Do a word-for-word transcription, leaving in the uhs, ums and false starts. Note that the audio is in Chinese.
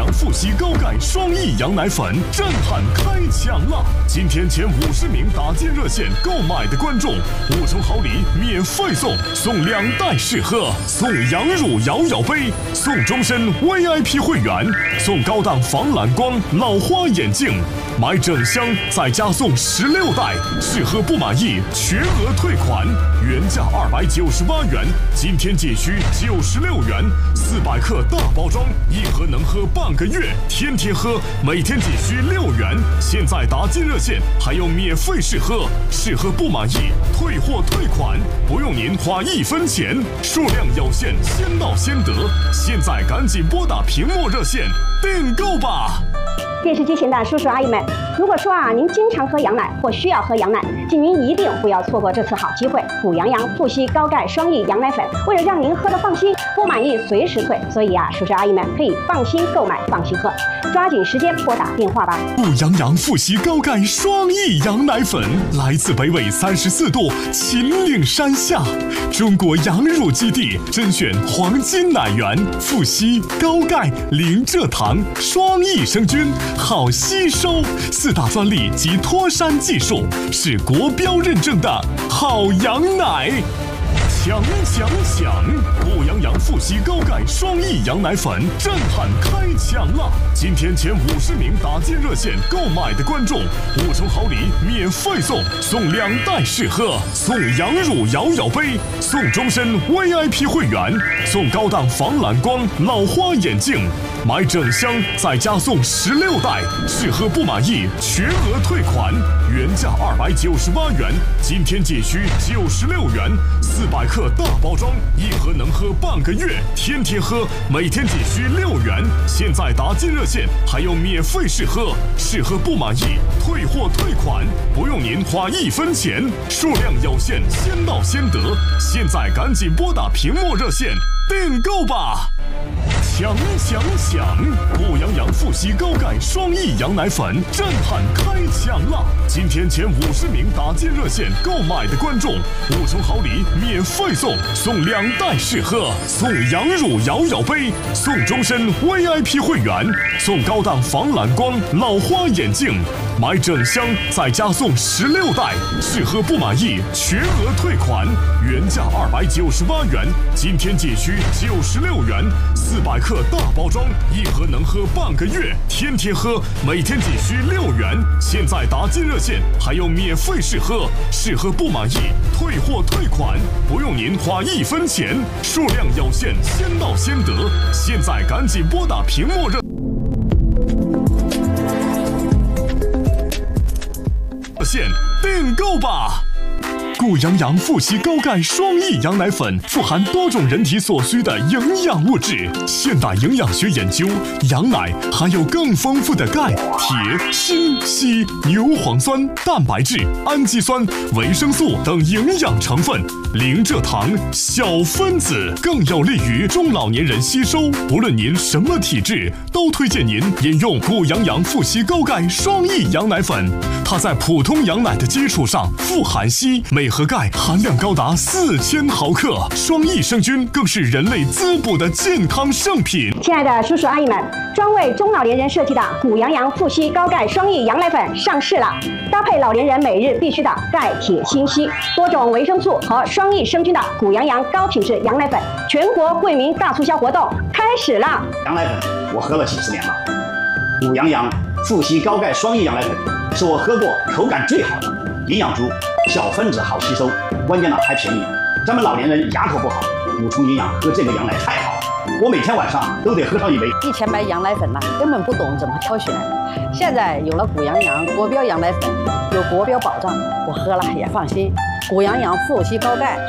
阳富硒高钙双益羊奶粉震撼开抢了！今天前五十名打进热线购买的观众，五重好礼免费送，送两袋试喝，送羊乳摇摇杯，送终身 V I P 会员，送高档防蓝光老花眼镜。买整箱再加送十六袋，试喝不满意全额退款，原价二百九十八元，今天仅需九十六元。四百克大包装，一盒能喝半个月，天天喝，每天仅需六元。现在打进热线还有免费试喝，试喝不满意退货退款，不用您花一分钱，数量有限，先到先得。现在赶紧拨打屏幕热线订购吧。 电视机前的叔叔阿姨们，如果说啊您经常喝羊奶或需要喝羊奶，请您一定不要错过这次好机会。谷羊羊富硒高钙双益羊奶粉，为了让您喝得放心，不满意随时退，所以啊叔叔阿姨们可以放心购买，放心喝，抓紧时间拨打电话吧。 谷羊羊富硒高钙双益羊奶粉来自北纬三十四度秦岭山下，中国羊乳基地甄选黄金奶源，富硒高钙零蔗糖双益生菌，好吸收，四大专利及脱山技术，是国标认证的好羊奶。抢抢抢！谷羊羊富硒高钙双益羊奶粉震撼开抢了！今天前五十名打进热线购买的观众，五重好礼免费送，送两袋试喝，送羊乳摇摇杯，送终身 V I P 会员，送高档防蓝光老花眼镜。买整箱再加送十六袋，试喝不满意全额退款，原价二百九十八元，今天仅需九十六元。四百克大包装，一盒能喝半个月，天天喝，每天仅需六元。现在打进热线还有免费试喝，试喝不满意退货退款，不用您花一分钱，数量有限，先到先得。现在赶紧拨打屏幕热线订购吧！抢抢抢！谷羊羊富硒高钙双益羊奶粉震撼开抢了！今天前五十名打进热线购买的观众，五重好礼免费送，送两袋试喝，送羊乳摇摇杯，送终身 V I P 会员，送高档防蓝光老花眼镜。买整箱再加送十六袋，试喝不满意全额退款，原价二百九十八元，今天仅需九十六元。四百克大包装，一盒能喝半个月，天天喝，每天仅需六元。现在打进热线还有免费试喝，试喝不满意退货退款，不用您花一分钱，数量有限，先到先得。现在赶紧拨打屏幕热线订购吧！谷羊羊富硒高钙双益羊奶粉富含多种人体所需的营养物质。现代营养学研究，羊奶含有更丰富的钙、铁、锌、硒、牛磺酸、蛋白质、氨基酸、维生素等营养成分，零蔗糖，小分子，更有利于中老年人吸收。无论您什么体质，都推荐您饮用谷羊羊富硒高钙双益羊奶粉。它在普通羊奶的基础上富含硒，镁和钙含量高达四千毫克，双益生菌更是人类滋补的健康圣品。 亲爱的叔叔阿姨们，专为中老年人设计的谷羊羊富硒高钙双益羊奶粉上市了，搭配老年人每日必需的钙、铁、锌、硒多种维生素和双益生菌的谷羊羊高品质羊奶粉全国惠民大促销活动开始了。 羊奶粉我喝了几十年了，谷羊羊富硒高钙双益羊奶粉是我喝过口感最好的，营养足，小分子好吸收，关键呢还便宜。咱们老年人牙口不好，补充营养喝这个羊奶太好了，我每天晚上都得喝上一杯。 以前买羊奶粉呢，根本不懂怎么挑选，现在有了谷羊羊国标羊奶粉，有国标保障，我喝了也放心。谷羊羊富硒高钙